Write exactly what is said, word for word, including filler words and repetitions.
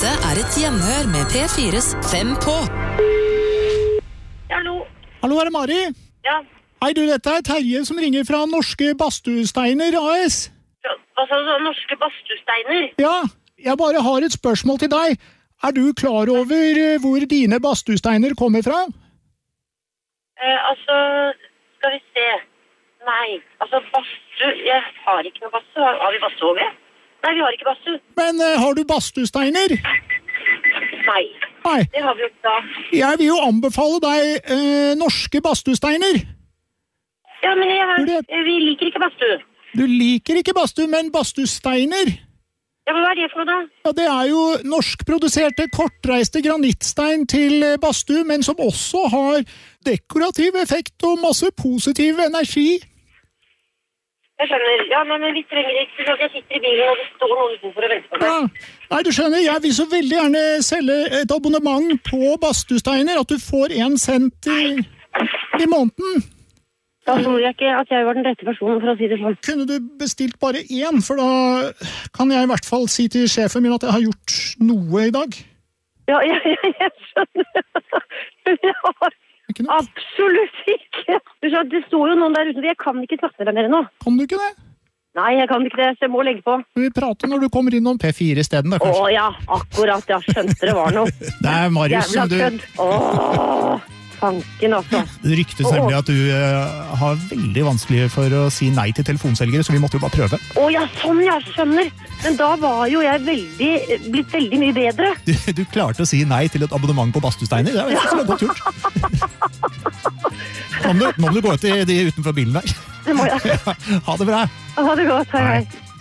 Dette er et gjenhør med P fires Fem på. Hallo. Hallo, er det Mari? Ja. Hei du, dette er Terje som ringer fra Norske Badstuesteiner A S. Hva sa du, Norske Badstuesteiner? Ja, jeg bare har et spørsmål til deg. Er du klar over eh, hvor dine badstuesteiner kommer fra? Eh, altså, skal vi se. Nei, altså badstu, jeg har ikke noe badstu. Har, har vi badstu over? Nei, vi har ikke badstu. Men eh, har du badstuesteiner? Nei, Nei. det har vi jo ikke da. Jeg vil jo anbefale deg eh, Norske Badstuesteiner. Ja, men jeg, Hvor det? eh, vi liker ikke badstu. Du liker ikke badstu, men badstuesteiner. Ja, men hva er det for noe da? Ja, det er jo norskproduserte kortreiste granittstein til eh, badstu, men som også har dekorativ effekt og masse positiv energi. Jeg skjønner. Ja, nei, men vi trenger ikke, for jeg sitter i bilen og det står noen utenfor og venter på meg. Ja. Nei, du skjønner, jeg vil så veldig gjerne selge et abonnement på badstuesteiner, at du får en cent i, i måneden. Da tror jeg ikke at jeg var den rette personen for å si det sånn. Kunne du bestilt bare én, for da kan jeg i hvert fall si til sjefen min at jeg har gjort noe i dag. Ja, ja, ja, jeg skjønner. Men jeg har Ikke noe? absolutt ikke. Du sa, det står jo noen der ute, jeg kan ikke snakke med deg mer nå. Kan du ikke det? Nei, jeg kan ikke det, så jeg må legge på. Vi prater når du kommer inn om P fire i stedet, da, Å kanskje. ja, akkurat, jeg skjønte det var noe. Det er Marius Jævla som du... kødd. Åh, fanken altså. Det ryktes nemlig at du uh, har veldig vanskelig for å si nei til telefonselgere, så vi måtte jo bare prøve. Å ja, sånn jeg skjønner. Men da var jo jeg veldig, blitt veldig mye bedre. Du, du klarte å si nei til et abonnement på badstuesteiner. Det er ja. Så godt gjort. Nå må, du, nå må du gå ut i de utenfor bilen der. Det må jeg. Ja, ha det bra. Ha det godt, hei hei. Hei.